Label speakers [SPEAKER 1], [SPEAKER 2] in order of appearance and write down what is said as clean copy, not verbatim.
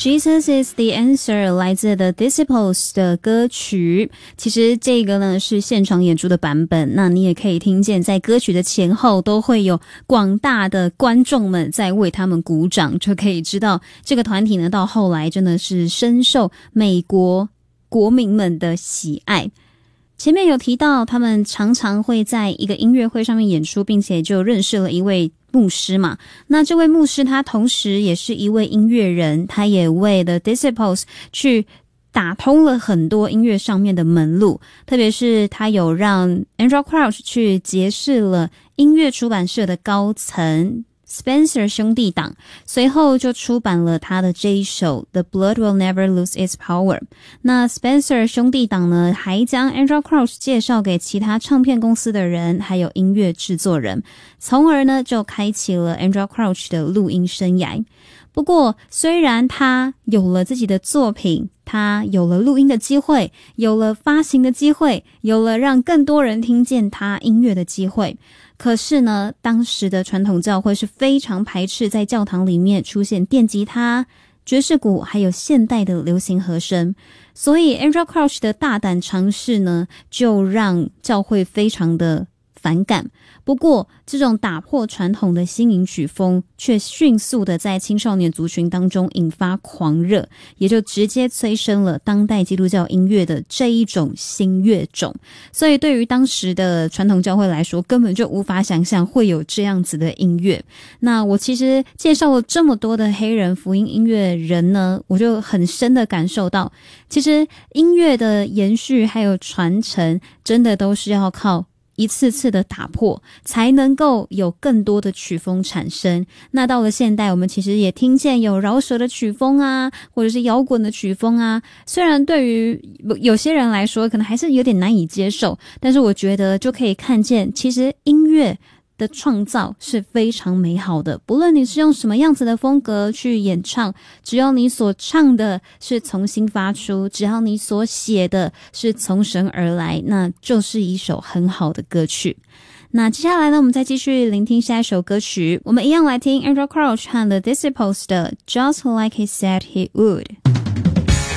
[SPEAKER 1] Jesus is the answer 来自 The Disciples 的歌曲，其实这个呢是现场演出的版本，那你也可以听见在歌曲的前后都会有广大的观众们在为他们鼓掌，就可以知道这个团体呢到后来真的是深受美国国民们的喜爱。前面有提到他们常常会在一个音乐会上面演出，并且就认识了一位牧师嘛，那这位牧师他同时也是一位音乐人，他也为 The Disciples 去打通了很多音乐上面的门路，特别是他有让 Andrew Crouch 去结识了音乐出版社的高层Spencer 兄弟党，随后就出版了他的这一首 The Blood Will Never Lose Its Power。 那 Spencer 兄弟党呢还将 Andrew Crouch 介绍给其他唱片公司的人还有音乐制作人，从而呢就开启了 Andrew Crouch 的录音生涯。不过虽然他有了自己的作品，他有了录音的机会，有了发行的机会，有了让更多人听见他音乐的机会，可是呢当时的传统教会是非常排斥在教堂里面出现电吉他、爵士鼓还有现代的流行和声，所以 Andrew Crouch 的大胆尝试呢就让教会非常的反感。不过这种打破传统的新颖曲风却迅速的在青少年族群当中引发狂热，也就直接催生了当代基督教音乐的这一种新乐种。所以对于当时的传统教会来说，根本就无法想象会有这样子的音乐。那我其实介绍了这么多的黑人福音音乐人呢，我就很深的感受到，其实音乐的延续还有传承真的都是要靠一次次的打破才能够有更多的曲风产生。那到了现代，我们其实也听见有饶舌的曲风啊，或者是摇滚的曲风啊，虽然对于有些人来说可能还是有点难以接受，但是我觉得就可以看见其实音乐的创造是非常美好的，不论你是用什么样子的风格去演唱，只要你所唱的是从心发出，只要你所写的是从神而来，那就是一首很好的歌曲。那接下来呢，我们再继续聆听下一首歌曲，我们一样来听 Andrew Crouch 和 The Disciples 的 Just Like He Said He Would。